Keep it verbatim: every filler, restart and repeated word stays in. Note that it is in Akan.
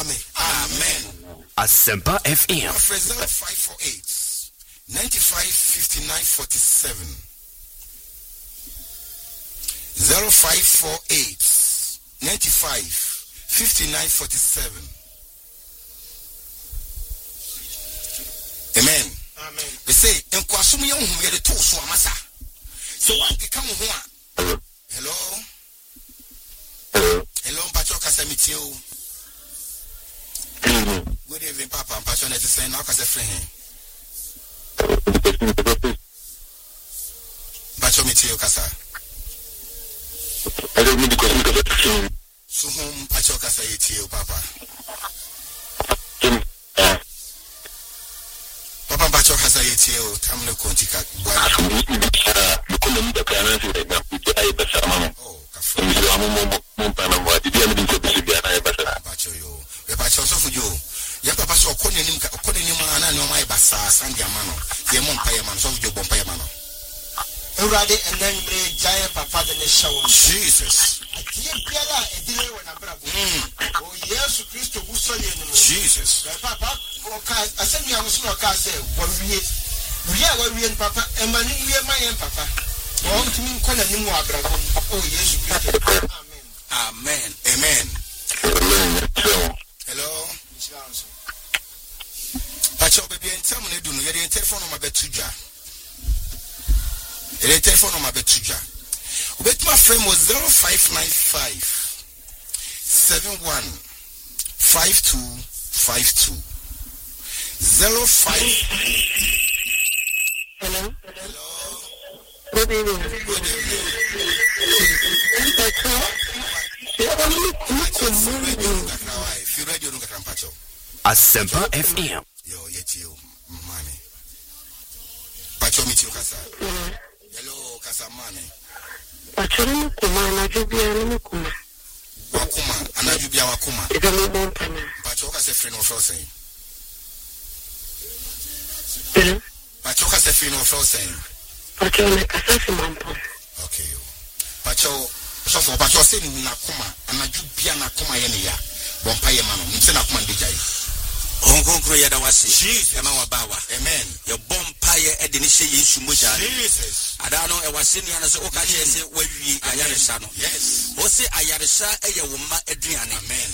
Amen. Amen. Asempa F M. zero five four eight, nine five five nine four seven. zero five four eight, nine five five nine four seven. Amen. Amen. They say, and Kwasumi young who had a toast for Massa. So what become one? Hello? Hello, Pacho Casamitio. Good evening, Papa. I'm passionate to say, now, because I'm friend. Pacho Mitio Casa. I don't need to go. So, whom Pacho Casaitio, Papa. Papa Pacho Casaitio, Tamil Contica. Oh, Pacho, you. Pacho, so for you. Ya papa so okone nim okone nim ana no mai basa sandia mano ye mon paye man so jo bon paye mano Urade and then bre giant papa the show Jesus atie biara edile wona brabo oh Jesus Christ wo so ye no Jesus papa o ka asemi am so ka say wo wie wie a wo wie papa e ma ni wie ma yen papa wo ntimi nkona nim wo abrabo oh Jesus Christ. Amen. Amen. Amen. Hello. Pacho baby ntem na du no ye telephone number betuja. Ye telephone number betuja. Obet my friend was zero five nine five seven one five two five two. zero five Hello. Hello. Good evening. Good evening. If you read your Pacho. Asempa F M. Yo, yet you, money. Pacho meet you, Casa. Hello, Casa money. Pacho no kuma na jubia no kuma. Wakuma, ana jubia wakuma. Ida no montana. Pacho Casa friend of Frozen. Hello. Pacho Casa friend of Frozen. Pacho na kasa fi mampo. Okay, yo. Pacho, so for Pacho say na kuma, ana jubia na kuma yene ya. Bompa ye mano, mse na kuma ndijai. Onkonkro yada wase. Jesus. Yama wabawa. Amen. Your bompa ye edinishe Yesu moja. Jesus. Adano e wase ni ana se okache se wawi ayaresha no. Yes. O se ayaresha eye wo ma aduane. Amen.